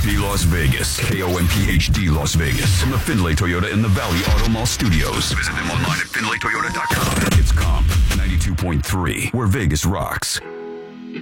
KOMP Las Vegas. KOMPHD Las Vegas. From the Findlay Toyota in the Valley Auto Mall Studios. Visit them online at FindlayToyota.com. It's Comp 92.3, where Vegas rocks.